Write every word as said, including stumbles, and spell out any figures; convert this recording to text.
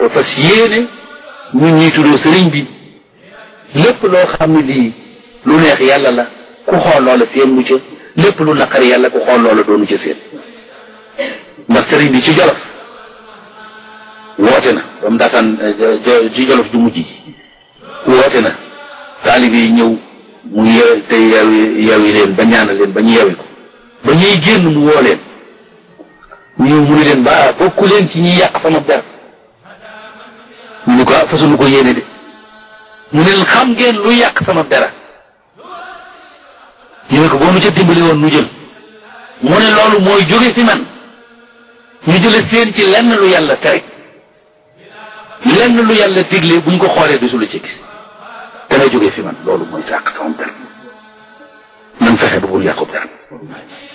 fas yéene ñun ñuy tuddoo sëriñ bi lépp loo xam ne lii lu neex yàlla la ku xool loola seen mu ca lépp lu naqari yàlla ku xool loola doonu ca seen ndax sëriñ bi ci Jolof woote na ba mu daataan ci Jolof ju mujj ji woote na taalibe yi ñëw mu yew te yewi yewi leen ba ñaanal leen ba ñu yewi ko ba ñuy génn mu woo leen ñu ñëw mu ne leen ba bokku leen ci ñi yàq sama der ñu ne ko fasunu ko yéene de mu ne leen xam ngeen lu yàq sama dara ñu ne ko boo nu ca dimbali woon nu jël mu ne loolu mooy jóge fi man ñu jële seen ci lenn lu yàlla tere lenn lu yàlla digle buñ ko xoolee du su la ci gis te nga jóge fi man loolu mooy sàq sama dara nan fexe ba bul yàqu dara